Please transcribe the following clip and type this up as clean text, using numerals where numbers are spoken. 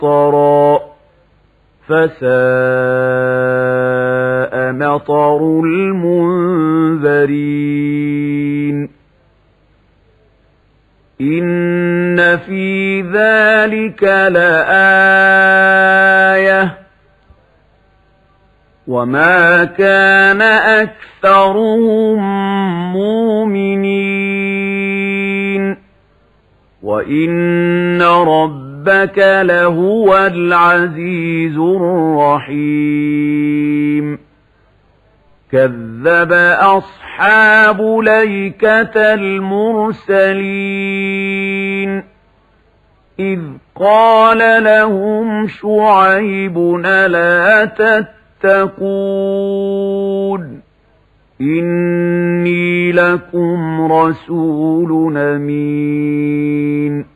مُمْطَرًا فَسَاءَ مَطَرُ الْمُنذَرِينَ إِنَّ فِي ذَلِكَ لَآيَةً وَمَا كَانَ أَكْثَرُهُم مُّؤْمِنِينَ وَإِنَّ رَبَّكَ لَهُوَ الْعَزِيزُ الرَّحِيمُ كَذَّبَ أَصْحَابُ الْأَيْكَةِ الْمُرْسَلِينَ إِذْ قَالَ لَهُمْ شُعَيْبٌ أَلَا تَتَّقُونَ إِنِّي لَكُمْ رَسُولٌ أَمِينٌ